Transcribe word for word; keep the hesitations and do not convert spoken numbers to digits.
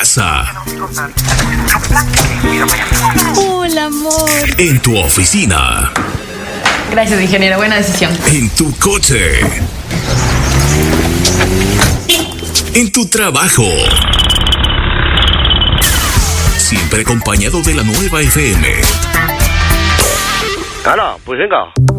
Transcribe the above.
Hola, amor. En tu oficina. Gracias, ingeniero. Buena decisión. En tu coche. En tu trabajo. Siempre acompañado de la nueva F M. Ana, pues venga.